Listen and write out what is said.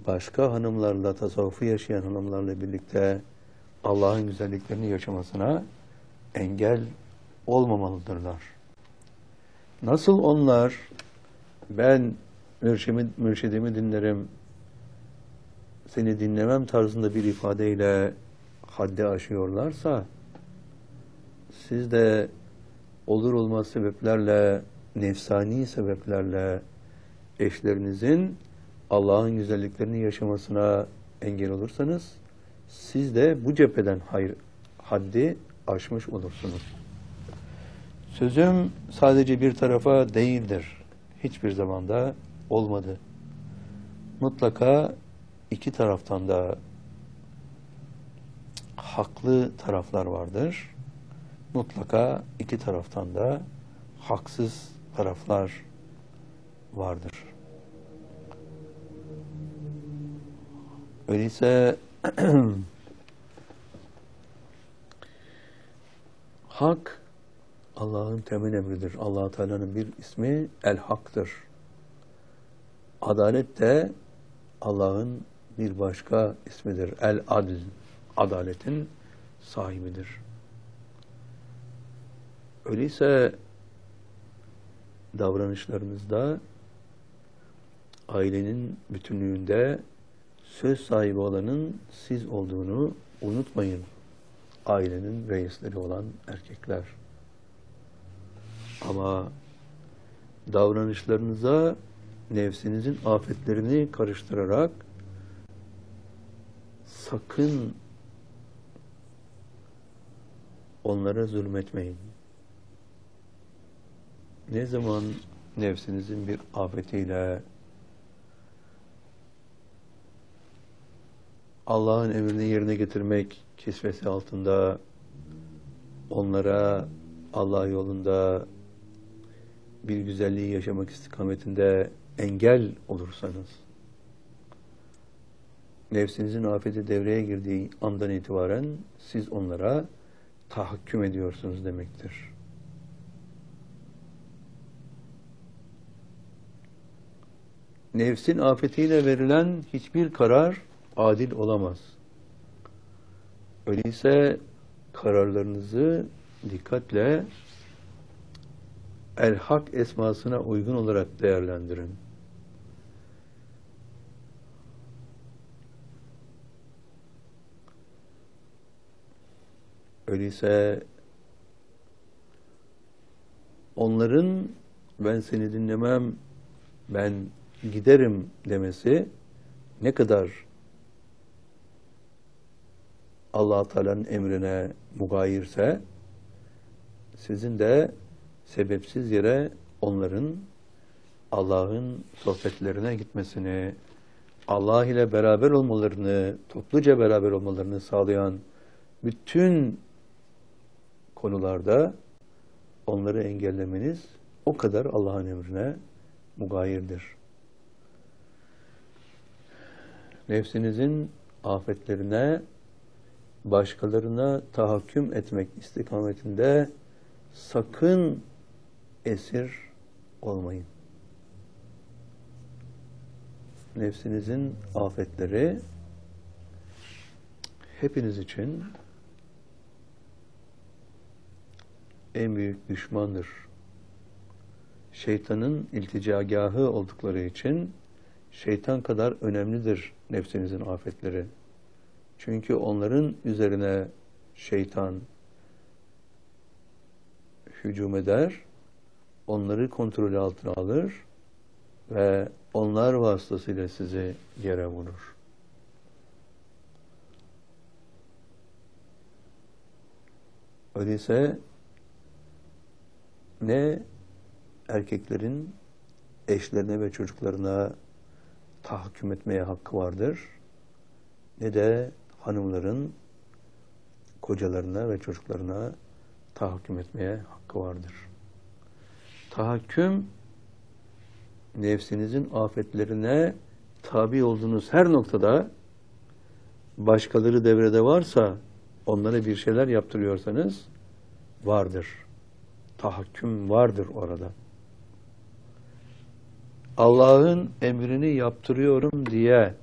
başka hanımlarla, tasavvufu yaşayan hanımlarla birlikte Allah'ın güzelliklerini yaşamasına engel olmamalıdırlar. Nasıl onlar ben mürşidimi dinlerim, seni dinlemem tarzında bir ifadeyle haddi aşıyorlarsa, siz de olur olmaz sebeplerle, nefsani sebeplerle eşlerinizin Allah'ın güzelliklerini yaşamasına engel olursanız, siz de bu cepheden haddi aşmış olursunuz. Sözüm sadece bir tarafa değildir. Hiçbir zamanda olmadı. Mutlaka iki taraftan da haklı taraflar vardır. Mutlaka iki taraftan da haksız taraflar vardır. Öyleyse hak Allah'ın temel emridir. Allah Teala'nın bir ismi El-Hak'tır. Adalet de Allah'ın bir başka ismidir. El-Adl. Adaletin sahibidir. Öyleyse davranışlarınızda ailenin bütünlüğünde söz sahibi olanın siz olduğunu unutmayın. Ailenin reisleri olan erkekler. Ama davranışlarınıza nefsinizin afetlerini karıştırarak sakın onlara zulmetmeyin. Ne zaman nefsinizin bir afetiyle Allah'ın emrini yerine getirmek kisvesi altında onlara Allah yolunda bir güzelliği yaşamak istikametinde engel olursanız, nefsinizin afeti devreye girdiği andan itibaren siz onlara tahakküm ediyorsunuz demektir. Nefsin afetiyle verilen hiçbir karar adil olamaz. Öyleyse kararlarınızı dikkatle El-Hak esmasına uygun olarak değerlendirin. Öyleyse onların ben seni dinlemem, ben giderim demesi ne kadar Allah Teala'nın emrine mugayirse, sizin de sebepsiz yere onların Allah'ın sohbetlerine gitmesini, Allah ile beraber olmalarını, topluca beraber olmalarını sağlayan bütün konularda onları engellemeniz o kadar Allah'ın emrine mugayirdir. Nefsinizin afetlerine, başkalarına tahakküm etmek istikametinde sakın esir olmayın. Nefsinizin afetleri hepiniz için en büyük düşmandır. Şeytanın ilticagahı oldukları için şeytan kadar önemlidir nefsinizin afetleri. Çünkü onların üzerine şeytan hücum eder, onları kontrol altına alır ve onlar vasıtasıyla sizi yere vurur. Öyleyse ne erkeklerin eşlerine ve çocuklarına tahakküm etmeye hakkı vardır, ne de hanımların kocalarına ve çocuklarına tahakküm etmeye hakkı vardır. Tahakküm, nefsinizin afetlerine tabi olduğunuz her noktada başkaları devrede varsa, onlara bir şeyler yaptırıyorsanız vardır. Tahakküm vardır orada. Allah'ın emrini yaptırıyorum diye